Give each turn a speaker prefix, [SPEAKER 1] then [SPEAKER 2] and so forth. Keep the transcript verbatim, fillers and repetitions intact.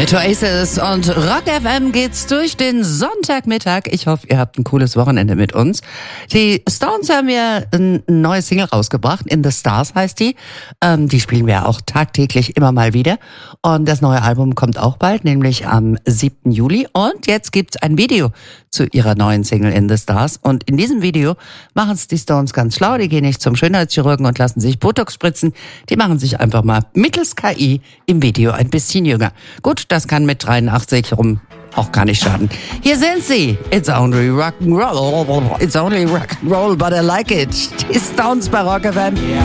[SPEAKER 1] Mit Oasis und Rock F M geht's durch den Sonntagmittag. Ich hoffe, ihr habt ein cooles Wochenende mit uns. Die Stones haben ja ein neues Single rausgebracht. In the Stars heißt die. Ähm, die spielen wir auch tagtäglich immer mal wieder. Und das neue Album kommt auch bald, nämlich am siebten Juli. Und jetzt gibt's ein Video zu ihrer neuen Single In the Stars. Und in diesem Video machen es die Stones ganz schlau. Die gehen nicht zum Schönheitschirurgen und lassen sich Botox spritzen. Die machen sich einfach mal mittels K I im Video ein bisschen jünger. Gut, das kann mit dreiundachtzig rum auch gar nicht schaden. Hier sind sie. It's only rock and roll. It's only rock and roll, but I like it. Die Stones bei Rock F M.